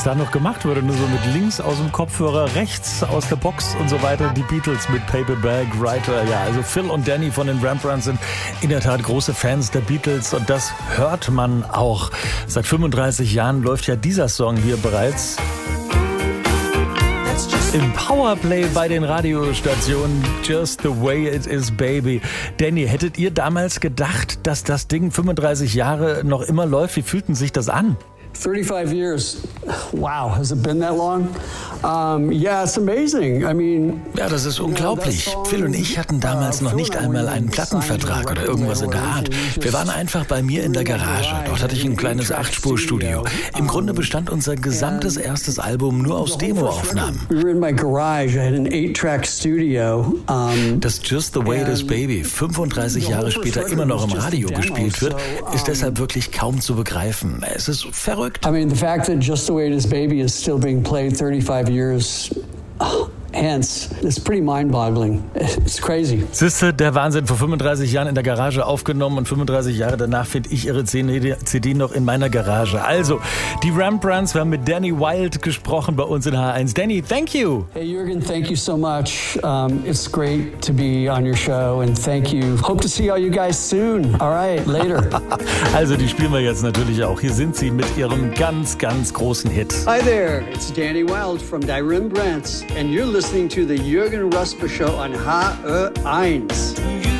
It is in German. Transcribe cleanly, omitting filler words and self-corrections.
was da noch gemacht wurde, nur so mit links aus dem Kopfhörer, rechts aus der Box und so weiter. Die Beatles mit Paperback Writer. Ja, also Phil und Danny von den Rembrandts sind in der Tat große Fans der Beatles und das hört man auch. Seit 35 Jahren läuft ja dieser Song hier bereits im Powerplay bei den Radiostationen. Just the way it is, baby. Danny, hättet ihr damals gedacht, dass das Ding 35 Jahre noch immer läuft? Wie fühlten sich das an? 35 years. Wow, has it been that long? Yeah, it's amazing. I mean, ja, das ist unglaublich. Phil und ich hatten damals noch nicht einmal einen Plattenvertrag oder irgendwas in der Art. Wir waren einfach bei mir in der Garage. Dort hatte ich ein kleines 8-Spur-Studio. Im Grunde bestand unser gesamtes erstes Album nur aus Demoaufnahmen. Dass Just the Way It Is, Baby 35 Jahre später immer noch im Radio gespielt wird, ist deshalb wirklich kaum zu begreifen. Es ist verrückt. I mean, the fact that Just the Way It Is, Baby is still being played 35 years hence, it's pretty mind-boggling. It's crazy. Siehste, der Wahnsinn, vor 35 Jahren in der Garage aufgenommen und 35 Jahre danach finde ich ihre CD noch in meiner Garage. Also, die Rembrandts, wir haben mit Danny Wilde gesprochen bei uns in H1. Danny, thank you. Hey Jürgen, thank you so much. It's great to be on your show and thank you. Hope to see all you guys soon. All right, later. Also, die spielen wir jetzt natürlich auch. Hier sind sie mit ihrem ganz, ganz großen Hit. Hi there, it's Danny Wilde from Die Rembrandts and you're listening to the Jürgen Rosper Show on H1.